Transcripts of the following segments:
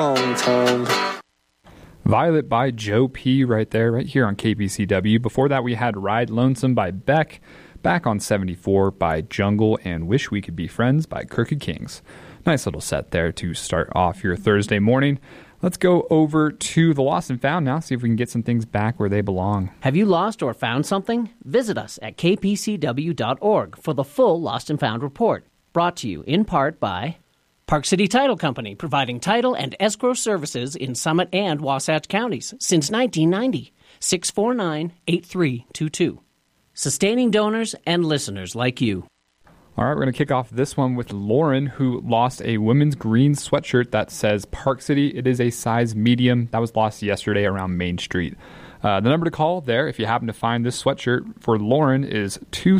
Violet by Joe P. right there, right here on KPCW. Before that, we had Ride Lonesome by Beck, Back on 74 by Jungle, and Wish We Could Be Friends by Crooked Kings. Nice little set there to start off your Thursday morning. Let's go over to the Lost and Found now, see if we can get some things back where they belong. Have you lost or found something? Visit us at kpcw.org for the full Lost and Found report. Brought to you in part by Park City Title Company, providing title and escrow services in Summit and Wasatch counties since 1990. 649-8322. Sustaining donors and listeners like you. All right, we're going to kick off this one with Lauren, who lost a women's green sweatshirt that says Park City. It is a size medium. That was lost yesterday around Main Street. The number to call there, if you happen to find this sweatshirt for Lauren, is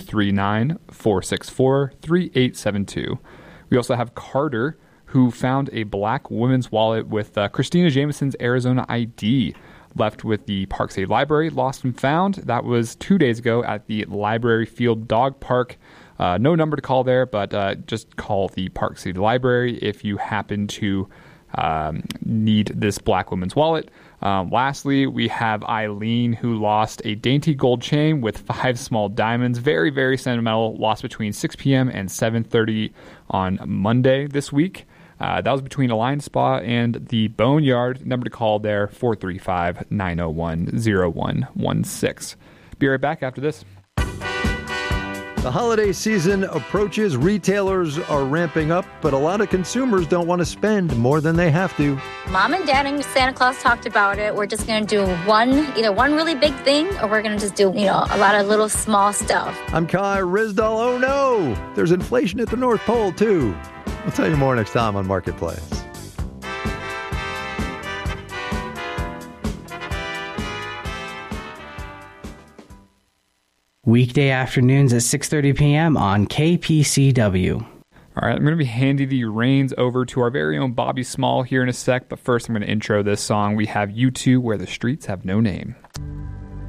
239-464-3872. We also have Carter, who found a black women's wallet with Christina Jameson's Arizona ID left with the Park City Library, lost and found. That was 2 days ago at the Library Field Dog Park. No number to call there, but just call the Park City Library if you happen to need this black woman's wallet. Lastly, we have Eileen, who lost a dainty gold chain with 5 small diamonds. Very, very sentimental. Lost between 6 p.m. and 7:30 on Monday this week. That was between Alliance Spa and the Boneyard. Number to call there, 435-901-0116. Be right back after this. The holiday season approaches. Retailers are ramping up, but a lot of consumers don't want to spend more than they have to. Mom and Dad and Santa Claus talked about it. We're just going to do either one really big thing, or we're going to just do, a lot of little small stuff. I'm Kai Rizdal. Oh no, there's inflation at the North Pole too. I'll tell you more next time on Marketplace. Weekday afternoons at 6:30 p.m. on KPCW. All right, I'm going to be handing the reins over to our very own Bobby Small here in a sec, but first I'm going to intro this song. We have U2, Where the Streets Have No Name.